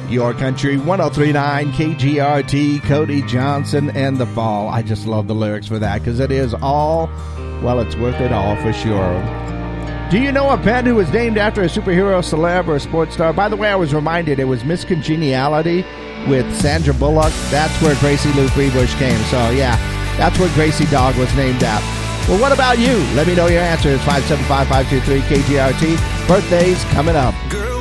Your Country 103.9 KGRT, Cody Johnson and the Fall. I just love the lyrics for that because it is all, well, it's worth it all for sure. Do you know a pet who was named after a superhero, celeb, or a sports star? By the way, I was reminded it was Miss Congeniality with Sandra Bullock. That's where Gracie Lou Freebush came. So, yeah, that's what Gracie Dog was named after. Well, what about you? Let me know your answer. It's 575-523-KGRT. Birthdays coming up.